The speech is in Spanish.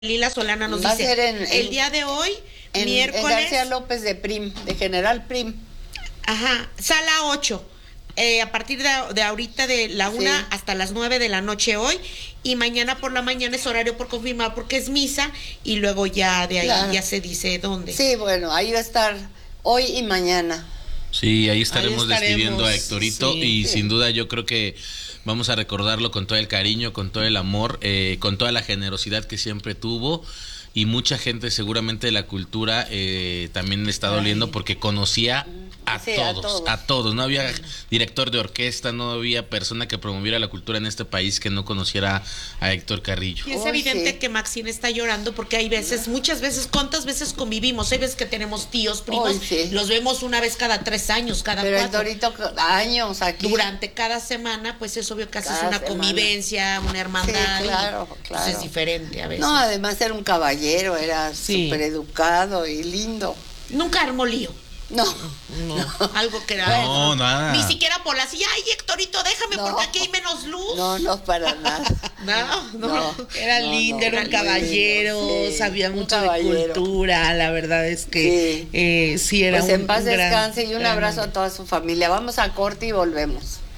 Lila Solana nos Va a dice, ser el día de hoy, en miércoles, García López de Prim, de General Prim. ajá, sala 8, a partir de ahorita de la 1 Sí. hasta las 9 de la noche hoy, y mañana por la mañana es horario por confirmar porque es misa, y luego ya de ahí Claro. ya se dice dónde. Sí, bueno, ahí va a estar hoy y mañana. Sí, ahí estaremos despidiendo a Héctorito, sí. y sin duda yo creo que vamos a recordarlo con todo el cariño, con todo el amor, con toda la generosidad que siempre tuvo, y mucha gente seguramente de la cultura también le está doliendo porque conocía Sí, a todos. No había director de orquesta, no había persona que promoviera la cultura en este país que no conociera a Héctor Carrillo. Y es Uy, evidente sí. que Maxine está llorando porque hay veces, muchas veces, ¿cuántas veces convivimos? Hay veces que tenemos tíos, primos, Uy, sí. los vemos una vez cada 3 años, cada Pero 4. Héctorito, años aquí. Durante cada semana, pues es obvio que haces Cada una semana. convivencia, una hermandad. Sí, claro, Pues claro. es diferente a veces. No, además era un caballero, era Sí. súper educado y lindo. Nunca armó lío. No, Algo que era. No, nada. Ni siquiera por la silla. Ay, Héctorito, déjame No. porque aquí hay menos luz. no, para nada. No. Era lindo, era un lindo, caballero, sí, sabía un mucho de caballero. cultura, la verdad es que sí era Pues en paz un gran, descanse y un gran abrazo a hombre. toda su familia. Vamos a corte y volvemos.